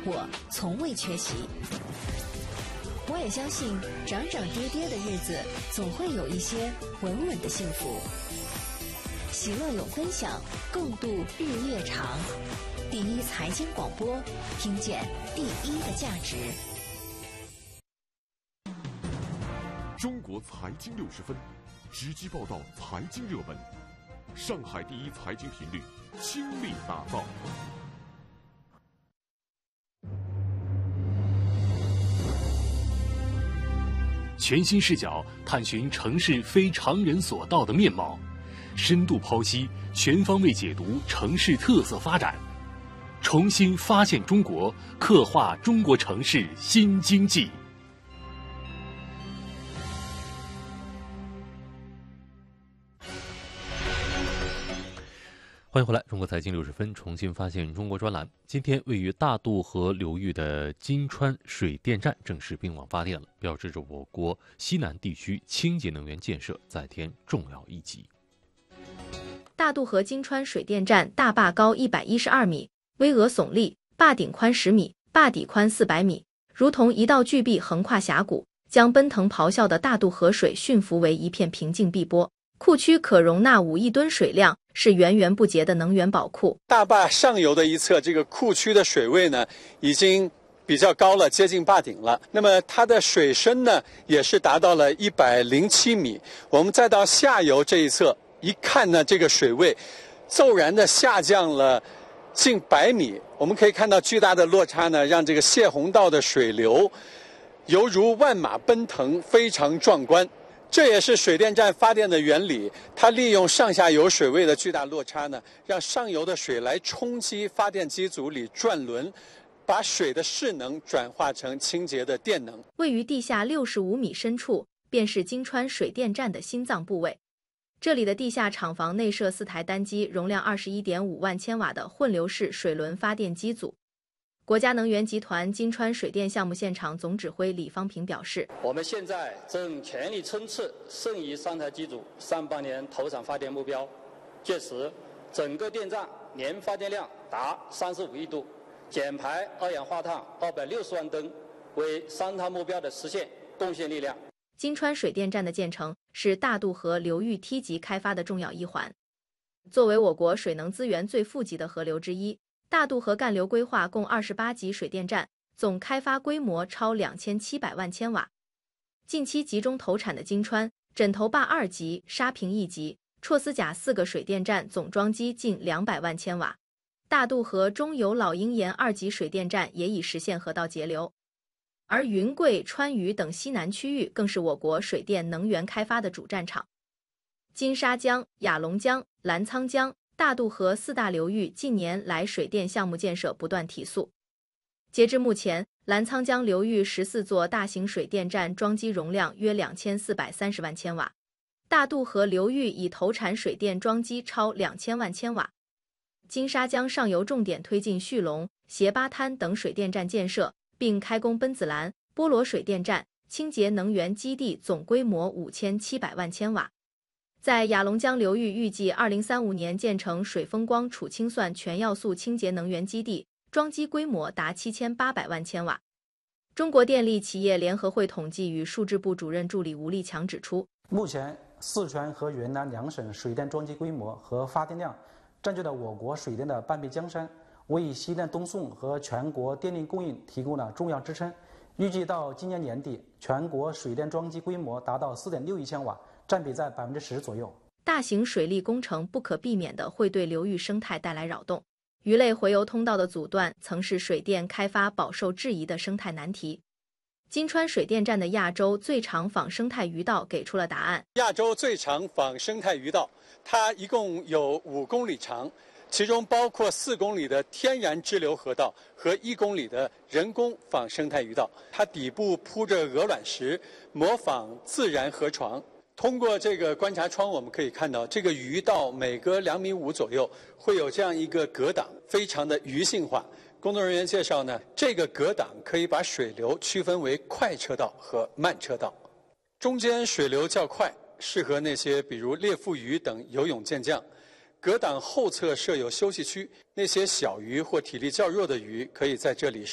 我从未缺席。我也相信，涨涨跌跌的日子，总会有一些稳稳的幸福。喜乐有分享，共度日月长。第一财经广播，听见第一的价值。 中国财经60分，直击报道财经热门。上海第一财经频率倾力打造。 全新视角探寻城市非常人所到的面貌，深度剖析，全方位解读城市特色发展，重新发现中国，刻画中国城市新经济。 欢迎回来，中国财经60分，重新发现中国专栏。今天，位于大渡河流域的金川水电站正式并网发电了，标志着我国西南地区清洁能源建设再添重要一级。 大渡河金川水电站大坝高112米，巍峨耸立，坝顶宽10米，坝底宽400米，如同一道巨壁横跨峡谷，将奔腾咆哮的大渡河水驯服为一片平静碧波。库区可容纳5亿吨水量，是源源不竭的能源宝库。 大坝上游的一侧，这个库区的水位呢，已经比较高了，接近坝顶了。那么它的水深呢，也是达到了107米。我们再到下游这一侧一看呢，这个水位骤然的下降了近100米。我们可以看到巨大的落差呢，让这个泄洪道的水流犹如万马奔腾，非常壮观。这也是水电站发电的原理，它利用上下游水位的巨大落差呢，让上游的水来冲击发电机组里转轮，把水的势能转化成清洁的电能。 位于地下65米深处，便是金川水电站的心脏部位。这里的地下厂房内设4台单机，容量21.5万千瓦的混流式水轮发电机组。国家能源集团金川水电项目现场总指挥李方平表示， 我们现在正全力冲刺剩余3台机组上半年投产发电目标，届时整个电站年发电量达35亿度，减排二氧化碳260万吨，为3碳目标的实现贡献力量。 金川水电站的建成是大渡河流域梯级开发的重要一环。作为我国水能资源最富集的河流之一，大渡河干流规划共28级水电站，总开发规模超2700万千瓦。近期集中投产的金川、枕头坝2级、沙坪1级、绰斯甲4个水电站总装机近200万千瓦。大渡河中游老鹰岩2级水电站也已实现河道节流。而云贵、川渝等西南区域更是我国水电能源开发的主战场。金沙江、雅砻江、澜沧江、大渡河4大流域近年来水电项目建设不断提速。截至目前，澜沧江流域14座大型水电站装机容量约2430万千瓦，大渡河流域已投产水电装机超2000万千瓦。金沙江上游重点推进蓄龙、斜八滩等水电站建设，并开工奔子栏、波罗水电站、清洁能源基地，总规模5700万千瓦。在雅砻江流域，预计2035年建成水风光储清算全要素清洁能源基地，装机规模达7800万千瓦。中国电力企业联合会统计与数字部主任助理吴立强指出， 目前四川和云南2省水电装机规模和发电量占据了我国水电的半壁江山，为西电东送和全国电力供应提供了重要支撑。预计到今年年底，全国水电装机规模达到4.6亿千瓦，占比在10%左右。 大型水利工程不可避免地会对流域生态带来扰动，鱼类洄游通道的阻断曾是水电开发饱受质疑的生态难题。金川水电站的亚洲最长仿生态鱼道给出了答案。 亚洲最长仿生态鱼道，它一共有5公里长，其中包括4公里的天然支流河道和1公里的人工仿生态鱼道。它底部铺着鹅卵石，模仿自然河床。通过这个观察窗，我们可以看到这个鱼道每隔2.5米左右会有这样一个隔挡，非常的鱼性化。工作人员介绍呢，这个隔挡可以把水流区分为快车道和慢车道，中间水流较快，适合那些比如猎腹鱼等游泳健将。隔挡后侧设有休息区，那些小鱼或体力较弱的鱼可以在这里